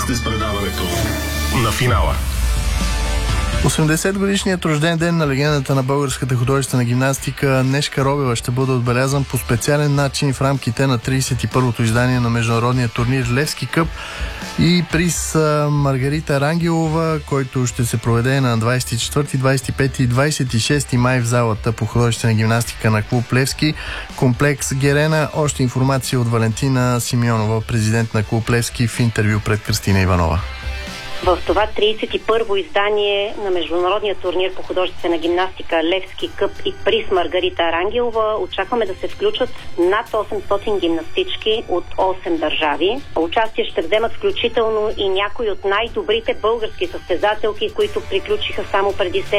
сте с предаването на финала. 80-годишният рожден ден на легендата на българската художествена гимнастика Нешка Робева ще бъде отбелязан по специален начин в рамките на 31-то издание на международния турнир Левски къп и приз Маргарита Рангелова, който ще се проведе на 24, 25 и 26 май в залата по художествена гимнастика на клуб Левски, комплекс Герена. Още информация от Валентина Симеонова, президент на клуб Левски, в интервю пред Кристина Иванова. В това 31-во издание на международния турнир по художествена гимнастика Левски къп и приз Маргарита Рангелова очакваме да се включат над 800 гимнастички от 8 държави. Участие ще вземат включително и някои от най-добрите български състезателки, които приключиха само преди